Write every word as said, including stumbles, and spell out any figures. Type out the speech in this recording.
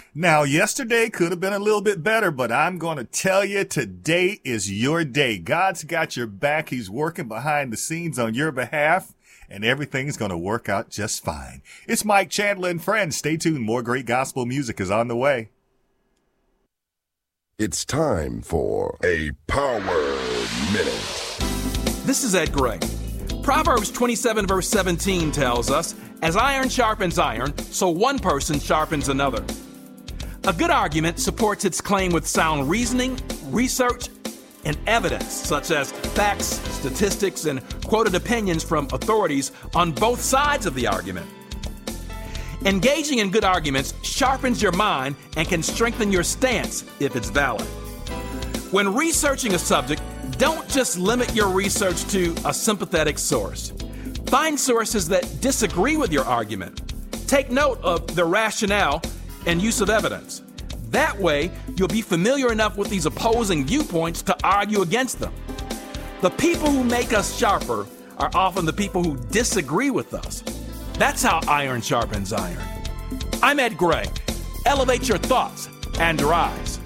Now, yesterday could have been a little bit better, but I'm going to tell you today is your day. God's got your back. He's working behind the scenes on your behalf, and everything's going to work out just fine. It's Mike Chandler and friends. Stay tuned. More great gospel music is on the way. It's time for a Power Minute. This is Ed Gray. Proverbs twenty-seven verse seventeen tells us, as iron sharpens iron, so one person sharpens another. A good argument supports its claim with sound reasoning, research, and evidence, such as facts, statistics, and quoted opinions from authorities on both sides of the argument. Engaging in good arguments sharpens your mind and can strengthen your stance if it's valid. When researching a subject, don't just limit your research to a sympathetic source. Find sources that disagree with your argument. Take note of the rationale and use of evidence. That way, you'll be familiar enough with these opposing viewpoints to argue against them. The people who make us sharper are often the people who disagree with us. That's how iron sharpens iron. I'm Ed Gray. Elevate your thoughts and rise.